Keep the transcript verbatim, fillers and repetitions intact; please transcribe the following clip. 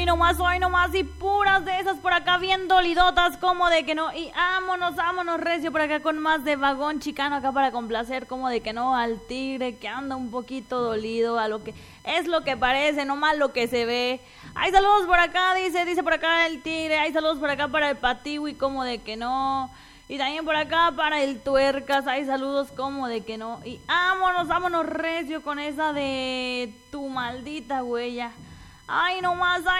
nomás, hoy nomás, y puras de esas por acá bien dolidotas, como de que no, y ámonos, ámonos recio por acá con más de vagón chicano acá para complacer, como de que no, al tigre que anda un poquito dolido, a lo que es lo que parece, no más lo que se ve. Hay saludos por acá, dice, dice por acá el tigre, hay saludos por acá para el patiwi, como de que no. Y también por acá para el tuercas, hay saludos como de que no. Y vámonos, vámonos recio con esa de tu maldita huella. Ay, nomás, ay.